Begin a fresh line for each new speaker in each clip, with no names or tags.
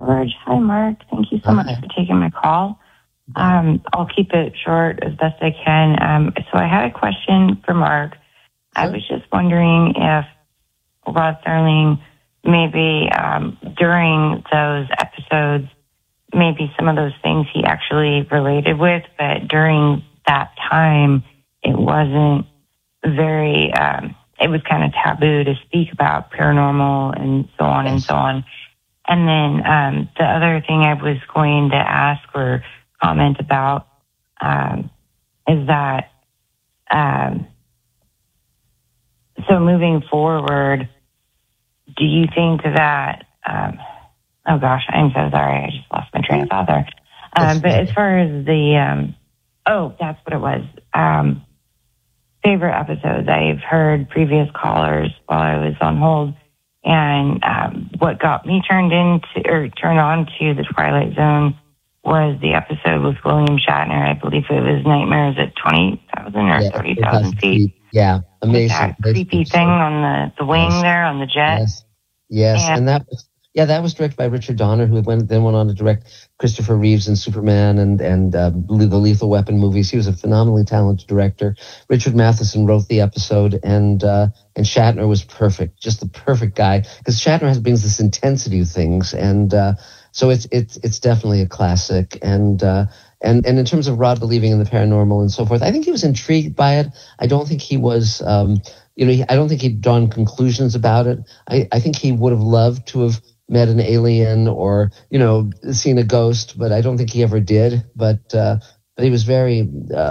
George. Hi, Mark. Thank you so much for taking my call. I'll keep it short as best I can. So I had a question for Mark. Sure. I was just wondering if Rod Serling, maybe during those episodes, maybe some of those things he actually related with, but during that time, it wasn't very, it was kind of taboo to speak about paranormal and so on and so on. And then the other thing I was going to ask or comment about is that, so moving forward, do you think that, oh gosh, I'm so sorry, I just lost my train of thought there. But as far as the, that's what it was. Favorite episodes, I've heard previous callers while I was on hold, and what got me turned on to the Twilight Zone was the episode with William Shatner. I believe it was Nightmares at 20,000 or 30,000 feet.
Yeah, amazing.
That creepy thing on the wing there on the jet.
Yes. And that was directed by Richard Donner, who then went on to direct Christopher Reeves and Superman and the Lethal Weapon movies. He was a phenomenally talented director. Richard Matheson wrote the episode, and Shatner was perfect, just the perfect guy, because Shatner brings this intensity of things, and so it's definitely a classic. And in terms of Rod believing in the paranormal and so forth, I think he was intrigued by it. I don't think he was, I don't think he'd drawn conclusions about it. I think he would have loved to have met an alien or, seen a ghost, but I don't think he ever did. But he was very,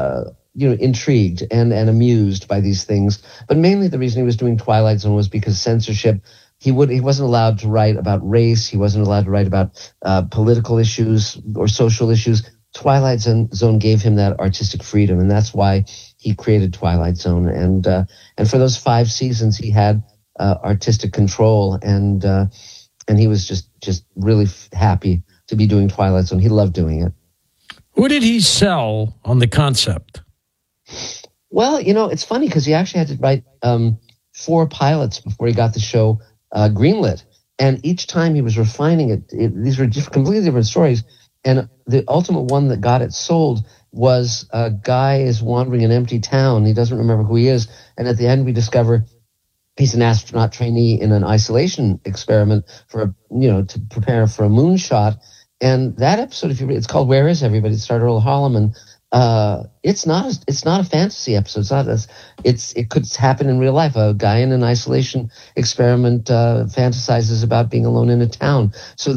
intrigued and amused by these things. But mainly the reason he was doing Twilight Zone was because censorship. He wasn't allowed to write about race. He wasn't allowed to write about political issues or social issues. Twilight Zone gave him that artistic freedom, and that's why he created Twilight Zone. And for those 5 seasons, he had artistic control, and he was just really happy to be doing Twilight Zone. He loved doing it.
Who did he sell on the concept?
Well, it's funny because he actually had to write 4 pilots before he got the show greenlit, and each time he was refining it. These were completely different stories. And the ultimate one that got it sold was a guy is wandering an empty town. He doesn't remember who he is. And at the end, we discover he's an astronaut trainee in an isolation experiment to prepare for a moonshot. And that episode, if you read, it's called "Where Is Everybody?" It starred Earl Holliman. It's not a fantasy episode. It could happen in real life. A guy in an isolation experiment fantasizes about being alone in a town. So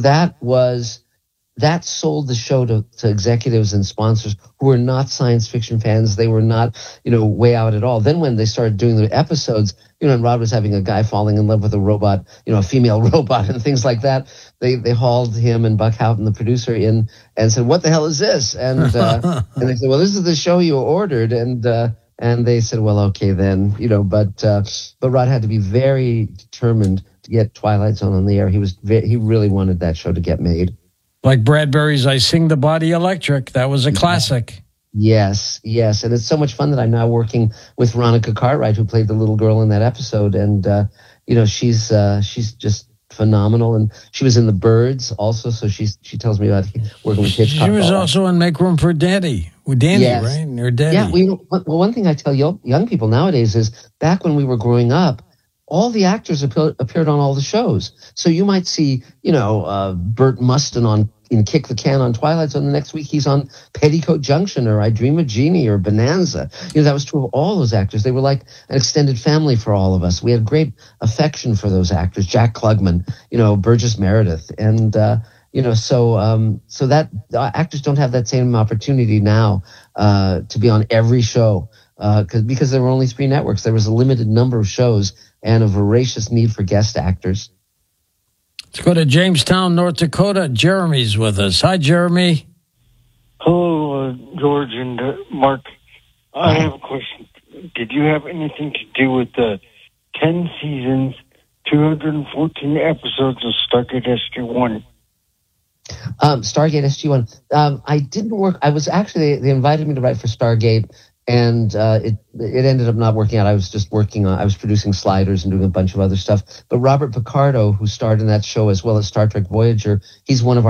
that sold the show to executives and sponsors who were not science fiction fans. They were not, way out at all. Then when they started doing the episodes, and Rod was having a guy falling in love with a robot, a female robot and things like that, they hauled him and Buck Houghton, the producer, in and said, "What the hell is this?" And and they said, "Well, this is the show you ordered." And they said, "Well, okay then," But Rod had to be very determined to get Twilight Zone on the air. He really wanted that show to get made.
Like Bradbury's "I Sing the Body Electric." That was a classic.
Yes. And it's so much fun that I'm now working with Veronica Cartwright, who played the little girl in that episode. And, she's just phenomenal. And she was in The Birds also. So she tells me about working with Hitchcock.
She was also in Make Room for Daddy. With Danny, yes. Right? Or Daddy.
Yeah. One thing I tell young people nowadays is back when we were growing up, all the actors appeared on all the shows. So you might see, Burt Mustin in Kick the Can on Twilight Zone. The next week he's on Petticoat Junction or I Dream of Jeannie or Bonanza. That was true of all those actors. They were like an extended family for all of us. We had great affection for those actors. Jack Klugman, Burgess Meredith. And, so that actors don't have that same opportunity now to be on every show because there were only 3 networks. There was a limited number of shows and a voracious need for guest actors.
Let's go to Jamestown, North Dakota. Jeremy's with us. Hi, Jeremy.
Hello, George and Mark. I have a question. Did you have anything to do with the 10 seasons, 214 episodes of Stargate SG-1?
Stargate SG-1. I didn't work. I was actually, they invited me to write for Stargate. And it ended up not working out. I was just I was producing Sliders and doing a bunch of other stuff. But Robert Picardo, who starred in that show as well as Star Trek Voyager, he's one of our